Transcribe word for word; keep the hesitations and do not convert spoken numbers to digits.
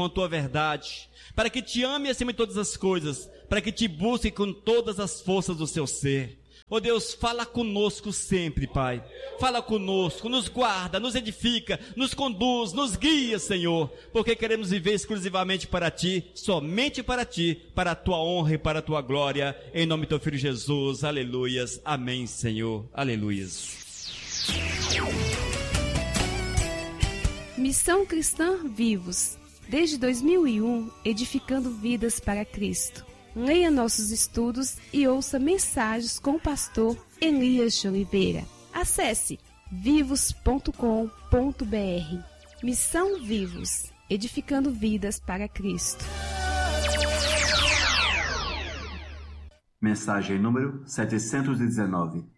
a tua verdade, para que te ame acima de todas as coisas, para que te busque com todas as forças do seu ser. Ó Deus, fala conosco sempre, Pai. Fala conosco, nos guarda, nos edifica, nos conduz, nos guia, Senhor, porque queremos viver exclusivamente para Ti, somente para Ti, para a Tua honra e para a Tua glória, em nome do Teu Filho Jesus, aleluias, amém, Senhor, aleluias. Missão Cristã Vivos, desde dois mil e um, edificando vidas para Cristo. Leia nossos estudos e ouça mensagens com o pastor Elias de Oliveira. Acesse vivos ponto com ponto br. Missão Vivos, edificando vidas para Cristo. Mensagem número setecentos e dezenove.